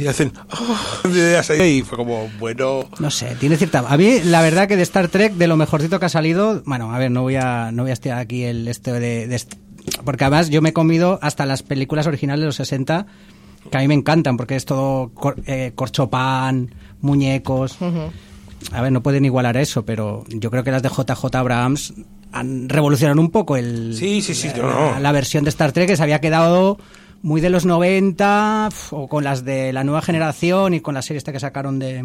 y hacen y fue como, bueno, no sé, tiene cierta... A mí, la verdad que de Star Trek, de lo mejorcito que ha salido, bueno, a ver, no voy a estirar aquí el porque además yo me he comido hasta las películas originales de los 60, que a mí me encantan, porque es todo corchopán, muñecos... A ver, no pueden igualar eso, pero yo creo que las de JJ Abrams han revolucionado un poco la versión de Star Trek, que se había quedado muy de los 90, o con las de la nueva generación y con la serie esta que sacaron de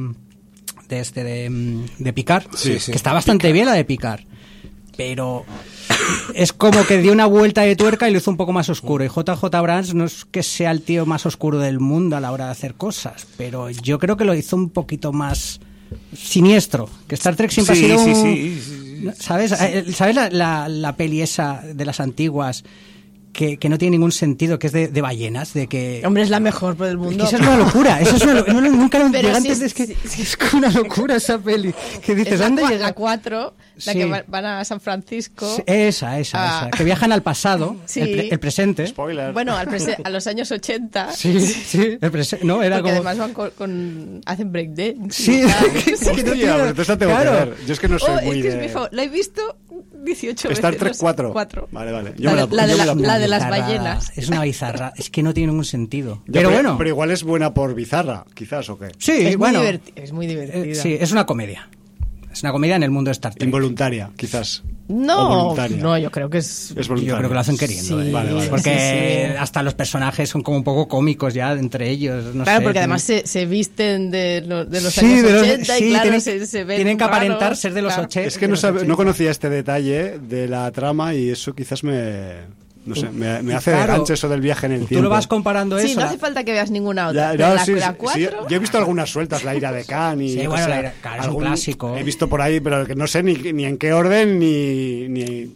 Picard, sí. que está bastante bien la de Picard, pero es como que dio una vuelta de tuerca y lo hizo un poco más oscuro. Y JJ Abrams no es que sea el tío más oscuro del mundo a la hora de hacer cosas, pero yo creo que lo hizo un poquito más siniestro, que Star Trek siempre ha sido ¿sabes? ¿Sabes la peli esa de las antiguas que no tiene ningún sentido, que es de ballenas, de que... Hombre, es la mejor por el mundo. Esa es una locura, nunca lo Pero antes, sí, es que es una locura esa peli. Que dices, ¿dónde llega? La 4, la que van a San Francisco. Esa, que viajan al pasado, sí. el presente. Spoiler. Bueno, a los años 80. Sí, el presente. No, era porque como... además van hacen breakdance. Sí, hostia, pero entonces tengo que ver. Yo es que no soy muy es que es la he visto 18 veces. Star Trek 4. Vale. La de las ballenas. Es una bizarra, es que no tiene ningún sentido. Pero igual es buena por bizarra, quizás, ¿o qué? Sí, es muy divertida. Sí, es una comedia. Es una comedia en el mundo de Star Trek. Involuntaria, quizás. No, yo creo que es voluntaria. Yo creo que lo hacen queriendo. Sí, vale. Porque hasta los personajes son como un poco cómicos ya entre ellos. No claro, sé, porque además se visten de los años 80 y claro, se ven tienen que aparentar raros, ser de los 80. Es que no conocía este detalle de la trama y eso quizás me hace de gancho eso del viaje en el tiempo. Tú lo vas comparando eso. Sí, no hace falta que veas ninguna otra. La 4... Sí, yo he visto algunas sueltas, la ira de Khan y... Sí, bueno, la ira de Khan es un clásico. He visto por ahí, pero que no sé ni en qué orden ni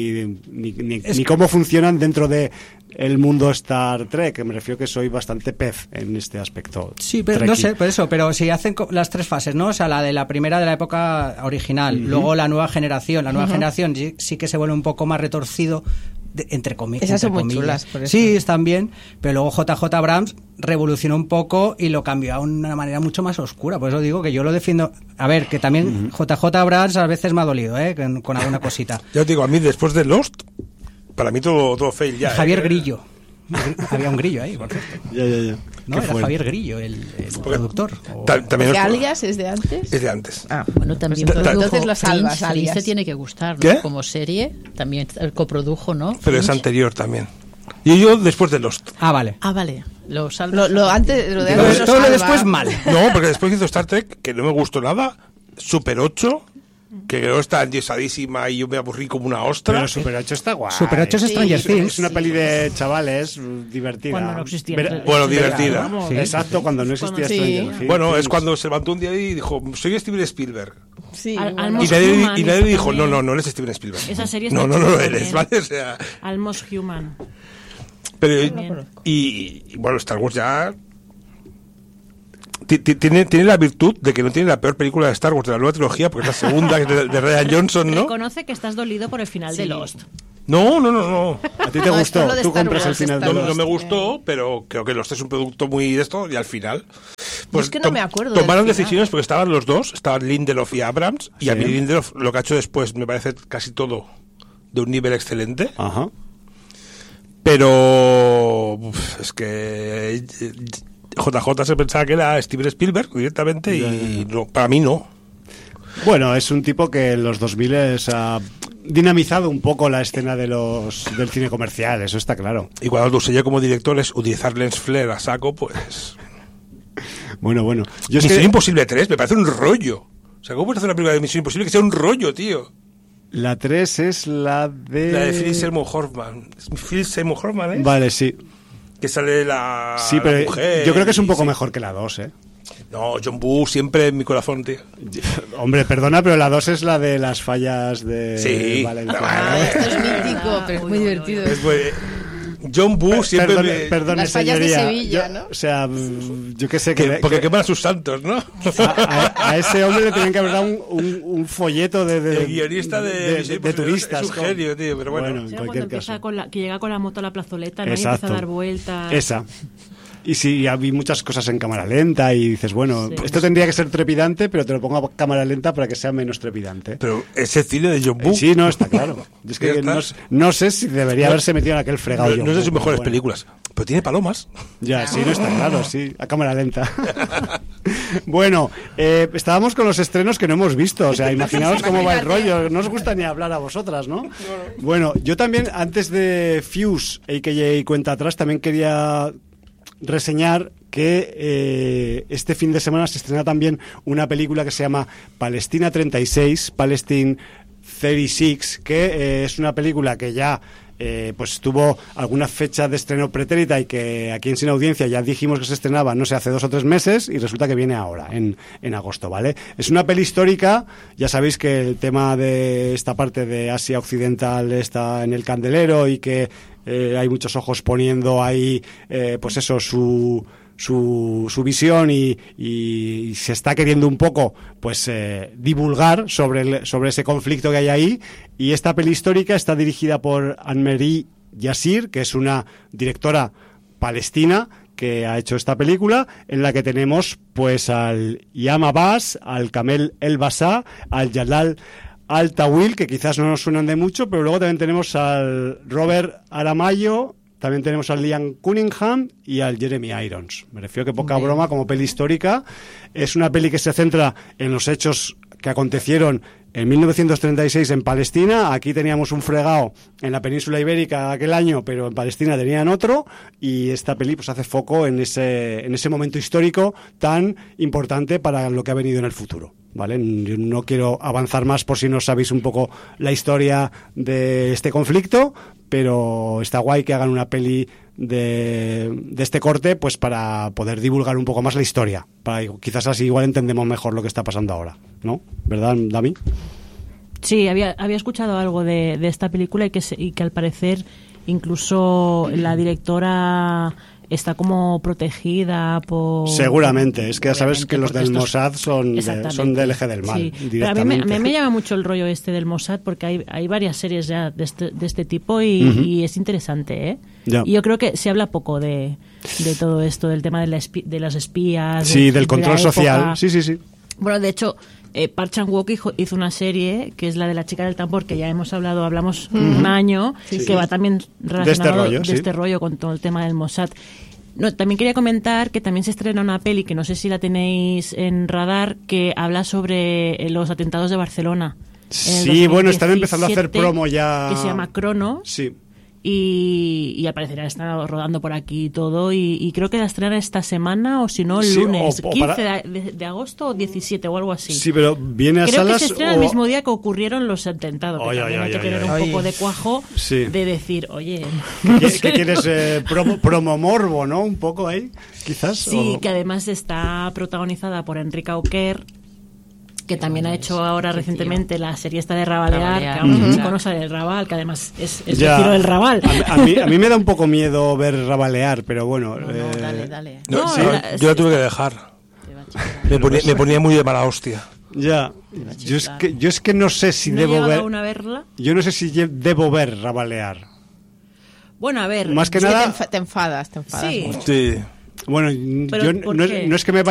cómo funcionan dentro de el mundo Star Trek, que me refiero que soy bastante pez en este aspecto. Sí, pero no sé, por eso, pero si hacen las tres fases, ¿no? O sea, la de la primera de la época original, luego la nueva generación. La nueva generación sí que se vuelve un poco más retorcido, entre comillas. Esas son muy chulas, por eso. Sí, están bien, pero luego JJ Abrams revolucionó un poco y lo cambió a una manera mucho más oscura. Por eso digo que yo lo defiendo. A ver, que también JJ Abrams a veces me ha dolido, con alguna cosita. Ya os digo, a mí después de Lost, para mí todo fail ya. Javier Grillo. Había un grillo ahí, por cierto. Ya. No, era Javier Grillo, el productor. ¿Qué Alias es de antes? Es de antes. Bueno, también entonces lo salvas, Prince Alias. te tiene que gustar, ¿no? ¿Qué? Como serie, también el coprodujo, ¿no? Pero es Prince. anterior también. Y yo después de Lost. Vale. Vale. Lo salvas. Lo de antes Todo lo después mal. No, porque después hizo Star Trek, que no me gustó nada. Super 8, que creo está enyesadísima y yo me aburrí como una ostra. Pero Super 8 está guay. Super 8 es Stranger Things. Es una peli de chavales divertida. Cuando no existía. Bueno, divertida. Sí. Exacto, cuando no existía Stranger Things. Bueno, es cuando se levantó un día y dijo, soy Steven Spielberg. Sí, Y nadie dijo, no eres Steven Spielberg. Esa serie no está lo chula eres, también. ¿vale? O sea, Almost Human. pero y bueno, Star Wars ya tiene la virtud de que no tiene la peor película de Star Wars de la nueva trilogía, porque es la segunda, que es de Ryan Johnson, ¿no? Reconoce que estás dolido por el final de Lost. No. ¿A ti te gustó? lo de Tú Star compras el Wars, final Star de No, Wars. Lost. no me gustó, pero creo que Lost es un producto muy de esto, y al final Es que no me acuerdo del tomaron final. decisiones porque estaban los dos, estaban Lindelof y Abrams, y a mí Lindelof lo que ha hecho después me parece casi todo de un nivel excelente. Ajá. Pero es que JJ se pensaba que era Steven Spielberg directamente y no, para mí no. Bueno, es un tipo que en los 2000 ha dinamizado un poco la escena del cine comercial, eso está claro. Y cuando lo usé yo como director es utilizar lens flare a saco, pues... Bueno. Yo es Misión que Imposible 3 me parece un rollo. O sea, ¿cómo puedes hacer una película de Misión Imposible que sea un rollo, tío? la 3 es la de... La de Philip Seymour Hoffman. Philip Seymour Hoffman, ¿eh? Vale, sí. Que sale la pero mujer. yo creo que es un poco sí. mejor que la 2, ¿eh? No, John Woo siempre en mi corazón, tío. Hombre, perdona, pero la 2 es la de las fallas de Sí. Valencia. Esto es mítico, pero es muy divertido. Es muy- John Woo siempre Perdone, Las fallas de señoría. Sevilla, ¿no? O sea, yo qué sé que... porque queman a sus santos, ¿no? A ese hombre le tenían que haber dado un folleto de El guionista de turistas. es un genio, tío, pero bueno. en O sea, cuando cualquier empieza caso. que llega con la moto a la plazoleta, ¿no? Y Exacto. empieza a dar vueltas. Esa. Y sí, había muchas cosas en cámara lenta y dices, bueno, Sí. esto tendría que ser trepidante, pero te lo pongo a cámara lenta para que sea menos trepidante. Pero ese cine de John Woo. Sí, no, está claro. Es Ya que está. no sé si debería haberse metido en aquel fregado. No, John no es de Woo, sus mejores pero bueno. películas. Pero tiene palomas. Ya, sí, no está claro, sí, a cámara lenta. Bueno, estábamos con los estrenos que no hemos visto, o sea, imaginaos cómo va el rollo, no os gusta ni hablar a vosotras, ¿no? Bueno, yo también, antes de Fuse, a.k.a. Cuenta Atrás, también quería reseñar que este fin de semana se estrena también una película que se llama Palestina 36, Palestine 36, que es una película que ya pues tuvo alguna fecha de estreno pretérita y que aquí en Sin Audiencia ya dijimos que se estrenaba, no sé, hace 2 o 3 meses y resulta que viene ahora, en agosto, ¿vale? Es una peli histórica, ya sabéis que el tema de esta parte de Asia Occidental está en el candelero y que hay muchos ojos poniendo ahí, pues eso, su visión y se está queriendo un poco pues divulgar sobre ese conflicto que hay ahí, y esta peli histórica está dirigida por Anne-Marie Yassir, que es una directora palestina que ha hecho esta película, en la que tenemos pues al Yam Abbas, al Kamel El Bassa, al Jalal Al-Tawil, que quizás no nos suenan de mucho, pero luego también tenemos al Robert Aramayo, también tenemos al Liam Cunningham y al Jeremy Irons. Me refiero que poca broma como peli histórica. Es una peli que se centra en los hechos que acontecieron en 1936 en Palestina. Aquí teníamos un fregado en la península ibérica aquel año, pero en Palestina tenían otro, y esta peli pues hace foco en ese momento histórico tan importante para lo que ha venido en el futuro. ¿Vale? Yo no quiero avanzar más por si no sabéis un poco la historia de este conflicto, pero está guay que hagan una peli de este corte, pues para poder divulgar un poco más la historia, para quizás así igual entendemos mejor lo que está pasando ahora, ¿no? ¿Verdad, Dami? Sí, había escuchado algo de esta película y que al parecer incluso la directora está como protegida por... Seguramente, es que ya sabes Obviamente, que los porque del estos- Mossad son Exactamente. del eje del mal, Sí, pero a directamente. mí me llama mucho el rollo este del Mossad, porque hay varias series ya de este tipo y es interesante, ¿eh? Ya. Y yo creo que se habla poco de todo esto, del tema de las espías. Sí, de del la control época. social, sí. Bueno, de hecho, Park Chan-wook hizo una serie que es la de la chica del tambor, que ya hablamos un año, que va también relacionado rollo, sí. este rollo con todo el tema del Mossad. No, también quería comentar que también se estrena una peli que no sé si la tenéis en radar, que habla sobre los atentados de Barcelona. En el Sí, bueno, están empezando a hacer 2017, promo ya. Que se llama Cronos. Sí. Y al parecer están rodando por aquí y todo, y creo que la estrenan esta semana o si no el Sí, lunes o 15 para- de agosto o 17 o algo así. Sí, pero viene a Creo salas que se estrena o... el mismo día que ocurrieron los atentados, que Ay, también ay, hay que ay, tener ay, un ay. poco de cuajo Sí. de decir, oye... ¿Qué quieres? Promo morbo, ¿no? Un poco ahí, quizás. Sí, o- que además está protagonizada por Enrique Auquer, que también ha hecho ahora recientemente la serie esta de Rabalear, Rabalear. que vamos, Ujú. un chico no sale del Rabal, que además es Ya. vecino del Rabal. A mí me da un poco miedo ver rabalear, pero bueno. No, dale. No, No, sí, la- yo la tuve que dejar. Te va a chiflar. Me ponía muy de mala hostia. Ya. Yo es que no sé si ¿No he debo llegado ver. aún a verla? Yo no sé si debo ver rabalear. Bueno, a ver... Más que Es que nada. te enfadas Sí. mucho. Sí. Bueno, Pero, yo ¿por no qué? es que me vaya